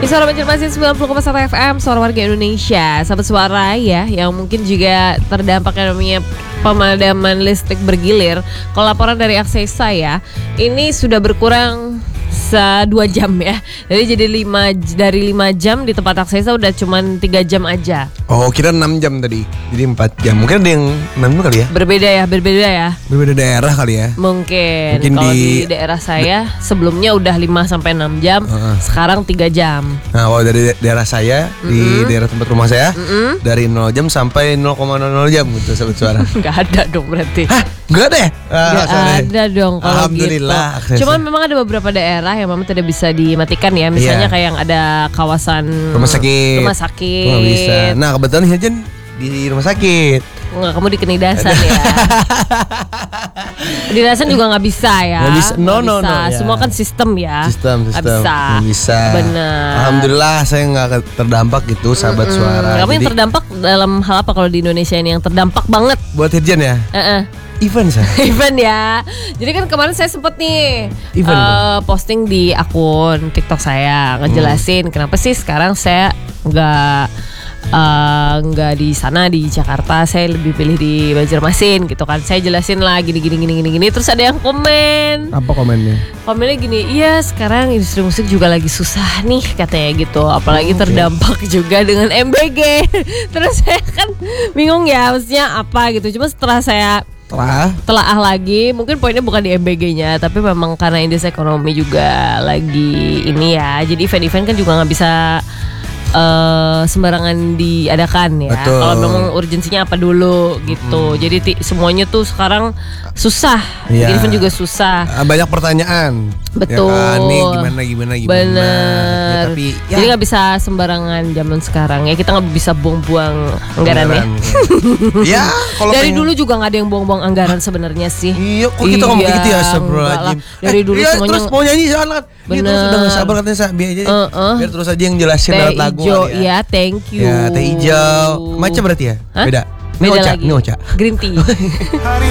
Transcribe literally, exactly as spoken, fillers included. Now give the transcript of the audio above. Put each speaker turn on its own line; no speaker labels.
Suara Banjarmasin sembilan puluh koma satu F M, suara warga Indonesia. Sahabat suara ya, yang mungkin juga terdampak yang namanya pemadaman listrik bergilir. Kalau laporan dari Aksesa ya, ini sudah berkurang dua jam ya. Jadi jadi lima dari lima jam di tempat Aksesa udah cuman tiga jam aja.
Oh, kira enam jam tadi. Jadi empat jam. Mungkin ada yang enam jam kali ya?
Berbeda ya, berbeda ya.
Berbeda daerah kali ya.
Mungkin,
Mungkin
kalau
di,
di daerah saya sebelumnya udah lima sampai enam jam,
uh-uh.
sekarang tiga jam.
Nah, kalau dari daerah saya, mm-hmm. di daerah tempat rumah saya, mm-hmm. dari nol jam sampai nol koma nol nol jam gitu sahabat suara.
Enggak ada dong berarti.
Hah? Enggak ada ya? Ah,
Enggak ada dong kalau
Alhamdulillah,
gitu. Cuman memang ada beberapa daerah yang memang tidak bisa dimatikan ya. Misalnya yeah. kayak yang ada kawasan
rumah sakit.
Rumah sakit.
Oh, bisa. Nah, kebetulan Hirjan di rumah sakit.
Enggak, kamu di Kenidasan ya. Kenidasan juga nggak bisa ya.
Nggak bisa. No,
gak
no,
bisa.
no. Ya.
Semua kan sistem ya.
Sistem, sistem.
Gak bisa.
Gak bisa.
Benar.
Alhamdulillah saya nggak terdampak gitu, sahabat mm-hmm. suara.
Kamu yang terdampak dalam hal apa kalau di Indonesia ini yang terdampak banget?
Buat Hirjan ya?
Uh-uh.
Event saya.
Event ya. Jadi kan kemarin saya sempet nih
Event,
uh, posting di akun TikTok saya ngejelasin hmm. kenapa sih sekarang saya nggak uh, nggak di sana di Jakarta, saya lebih pilih di Banjarmasin gitu kan. Saya jelasin lah gini gini gini gini gini. Terus ada yang komen.
Apa komennya?
Komennya gini, iya sekarang industri musik juga lagi susah nih katanya gitu. Apalagi oh, okay. terdampak juga dengan M B G. Terus saya kan bingung ya maksudnya apa gitu. Cuma setelah saya Telah. Telaah lagi, mungkin poinnya bukan di M B G-nya, tapi memang karena indeks ekonomi juga lagi ini ya. Jadi event-event kan juga nggak bisa uh, sembarangan diadakan ya. Kalau memang urgensinya apa dulu gitu. Hmm. Jadi ti- semuanya tuh sekarang susah.
Ya.
Event juga susah.
Banyak pertanyaan.
Betul.
Ya kan? Nih gimana gimana gimana.
Bener.
Ya, tapi ya.
Jadi nggak bisa sembarangan zaman sekarang ya. Kita nggak bisa buang-buang anggaran ya.
Ya. Kalau
dari
pengen...
dulu juga nggak ada yang buang-buang anggaran sebenarnya sih.
Iya. Kok kita ngomong gitu ya Astagfirullahaladzim.
Dari dulu
eh, iya,
semuanya.
Terus mau nyanyi silakan. Dia terus udah nggak sabar katanya Sa, biar aja.
Uh-uh.
Biar terus aja yang jelasin lewat lagu
ya.
ya.
Thank you.
Ya, teh hijau. Macam berarti ya?
Hah?
Beda.
Beda
Ini Ocha,
lagi.
ini Ocha.
Green tea.